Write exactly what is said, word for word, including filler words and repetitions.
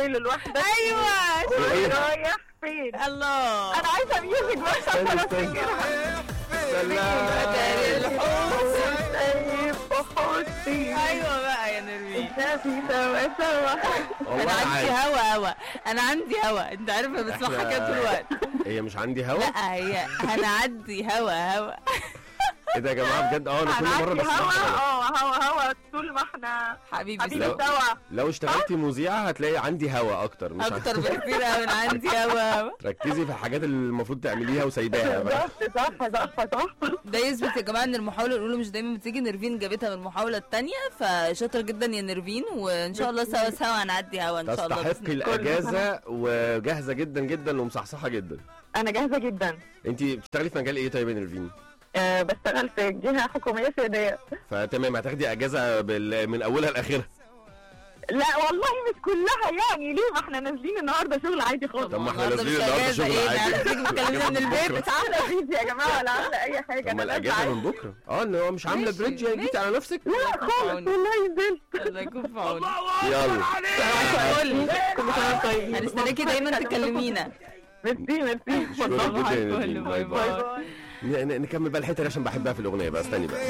ليل الوحدة. ايوه رايح فين؟ الله انا عايزة ميوزك بس عشان استنى استنى افتكرها. ايوه بقى يا نرمين. في سوا سوا. انا عندي هوا هوا انا عندي هوا انت عارف انا بسمعها إحنا- كده طول الوقت. هي مش عندي هوا. لا هي هنعدي هوا هوا. ايه ده يا جماعه بجد؟ اه انا كل مره هنعدي بسمعها هوا. غلط. اه هوا هوا طول ما احنا حبيبي حبيبي لو- سوا. لو اشتغلتي مذيعه هتلاقي عندي هوا اكتر. مش اكتر عارف. بكتير قوي من عندي هوا هوا. ركزي في الحاجات اللي المفروض تعمليها وسايباها بقى. صح صح صح صح. ده يثبت يا جماعه ان المحاوله الاولى مش دايما بتيجي. نرفين جابتها من المحاوله الثانيه فشاطره جدا يا نرفين وان شاء الله سوا سوا هنعدي هوا ان شاء الله. تستحقي الاجازه وجاهزه جدا جدا ومصحصحه جدا. انا جاهزة جدا. انت بتشتغلي في مجال ايه طيب يا نرفين؟ أه بشتغل في جهة حكومية سيادية. فتمام هتاخدي اجازه بال... من اولها لاخرها. لا والله مش كلها يعني. ليه؟ ما احنا نازلين النهارده شغل عادي خالص. طب ما احنا النهارده نازلين مش النهارده أجازة، شغل إيه؟ عادي. أنا هتيجي بتكلمينا من البيت. مش عاملة بريد يا جماعة ولا عاملة أي حاجة. اما أنا نازلة الاجازه عادي. من بكره. اه ان هو مش عامله ماشي، بريدج يعني جيتي على نفسك. لا خالص والله نزلت. الله يكون في عونك. يلا كل سنة وأنتم طيبين. هنستناكي دايما تكلمينا. ميرسي ميرسي. شكرا جدا يا باي نرفين. باي باي. باي باي. ن- ن- نكمل بقى الحته دي عشان بحبها في الاغنيه بقى. استني بقى.